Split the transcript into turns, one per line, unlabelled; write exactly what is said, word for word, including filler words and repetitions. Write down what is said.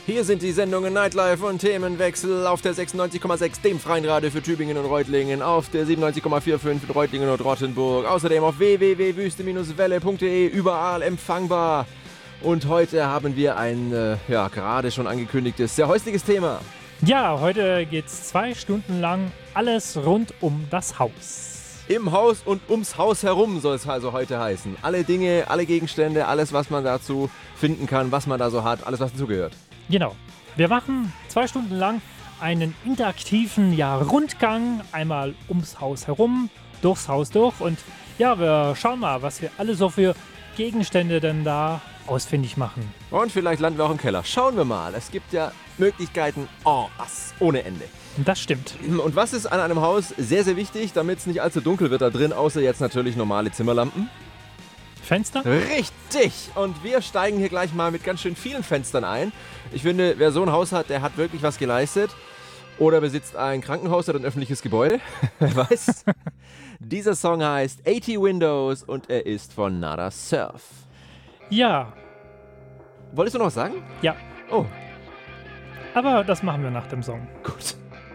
Hier sind die Sendungen Nightlife und Themenwechsel auf der sechsundneunzig Komma sechs, dem freien Radio für Tübingen und Reutlingen, auf der siebenundneunzig Komma fünfundvierzig in Reutlingen und Rottenburg, außerdem auf w w w punkt wüste welle punkt de, überall empfangbar. Und heute haben wir ein, äh, ja, gerade schon angekündigtes, sehr häusliches Thema.
Ja, heute geht's zwei Stunden lang alles rund um das Haus.
Im Haus und ums Haus herum soll es also heute heißen. Alle Dinge, alle Gegenstände, alles, was man dazu finden kann, was man da so hat, alles, was dazugehört.
Genau. Wir machen zwei Stunden lang einen interaktiven ja, Rundgang, einmal ums Haus herum, durchs Haus durch. Und ja, wir schauen mal, was wir alle so für Gegenstände denn da ausfindig machen.
Und vielleicht landen wir auch im Keller. Schauen wir mal. Es gibt ja Möglichkeiten en masse, ohne Ende.
Das stimmt.
Und was ist an einem Haus sehr, sehr wichtig, damit es nicht allzu dunkel wird da drin, außer jetzt natürlich normale Zimmerlampen?
Fenster?
Richtig! Und wir steigen hier gleich mal mit ganz schön vielen Fenstern ein. Ich finde, wer so ein Haus hat, der hat wirklich was geleistet. Oder besitzt ein Krankenhaus oder ein öffentliches Gebäude. Wer weiß. Dieser Song heißt achtzig Windows und er ist von Nada Surf.
Ja.
Wolltest du noch was sagen?
Ja.
Oh.
Aber das machen wir nach dem Song.
Gut.